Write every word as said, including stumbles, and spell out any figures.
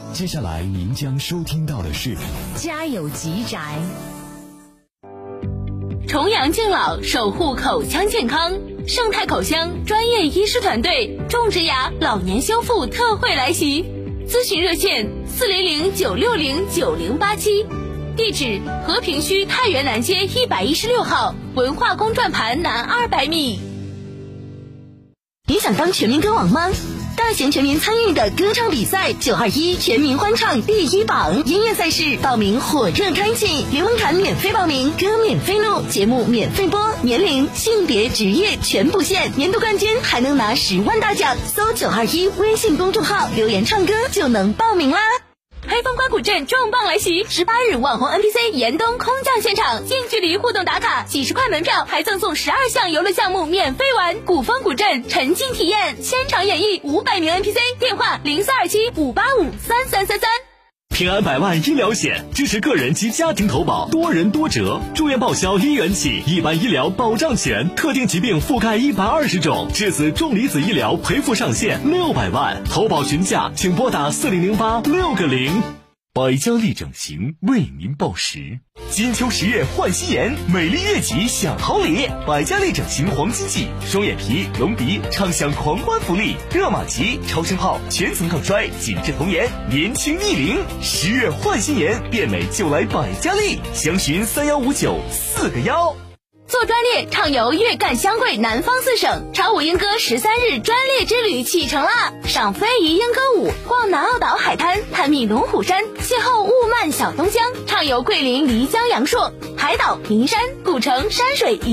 接下来您将收听到的是家有吉宅。 重阳敬老，守护口腔健康，盛泰口腔专业医师团队种植牙老年修复特惠来袭，咨询热线四零零九六零九零八七，地址和平区太原南街一百一十六号文化宫转盘南二百米。 你想当全民歌王吗？大型全民参与的歌唱比赛九二一全民欢唱第一榜音乐赛事报名火热开启，连门槛免费报名，歌免费录，节目免费播，年龄、性别、职业全不限，年度冠军还能拿十万大奖。搜九二一微信公众号留言唱歌就能报名啦。 黑风关古镇重磅来袭，十八日网红 N P C 严冬空降现场，近距离互动打卡，几十块门票还赠送十二项游乐项目免费玩。古风古镇沉浸体验，现场演绎五百名 N P C， 电话零四二七五八五三三三三。 平安百万医疗险支持个人及家庭投保，多人多折，住院报销一元起，一般医疗保障险，特定疾病覆盖一百二十种，至此重离子医疗赔付上限六百万，投保询价请拨打四零零八六个零。百家丽整形为您报时，金秋十月换新颜，美丽悦己享好礼。百家丽整形黄金季，双眼皮、隆鼻畅享狂欢福利，热玛吉、超声炮全层抗衰，紧致童颜，年轻逆龄。十月换新颜，变美就来百家丽，详询三幺五九四个幺。 做专列畅游粤赣湘桂南方四省，潮舞莺歌十三日专列之旅启程啦！赏非遗莺歌舞，逛南澳岛海滩，探秘龙虎山，邂逅雾漫小东江，畅游桂林漓江阳朔，海岛、名山、古城、山水。